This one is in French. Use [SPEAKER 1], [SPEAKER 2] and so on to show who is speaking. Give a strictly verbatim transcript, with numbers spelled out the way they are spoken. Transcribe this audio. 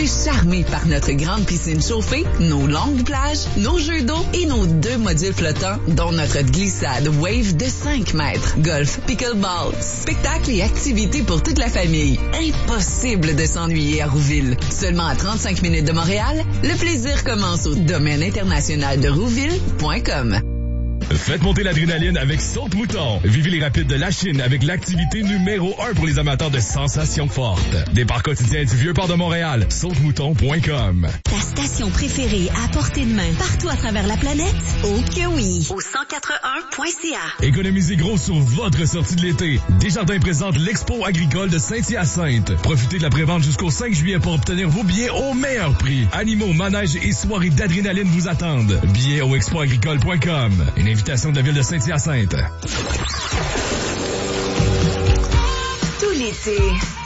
[SPEAKER 1] serez charmé par notre grande piscine chauffée, nos longues plages, nos jeux d'eau et nos deux modules flottants, dont notre glissade Wave de cinq mètres, golf, pickleball, spectacles et activités pour toute la famille. Impossible de s'ennuyer à Rouville. Seulement à trente-cinq minutes de Montréal, le plaisir commence au domaine international de rouville point com.
[SPEAKER 2] Faites monter l'adrénaline avec Saute-Mouton. Vivez les rapides de la Chine avec l'activité numéro un pour les amateurs de sensations fortes. Départ quotidien du Vieux-Port de Montréal. Saute Mouton point com.
[SPEAKER 3] Ta station préférée à portée de main partout à travers la planète? Oh que oui! Au cent quatre-un point c a.
[SPEAKER 2] Économisez gros sur votre sortie de l'été. Desjardins présente l'Expo agricole de Saint-Hyacinthe. Profitez de la prévente jusqu'au cinq juillet pour obtenir vos billets au meilleur prix. Animaux, manèges et soirées d'adrénaline vous attendent. Billets au expo agricole point com. Une invitation de la ville de Saint-Hyacinthe.
[SPEAKER 3] Tout l'été,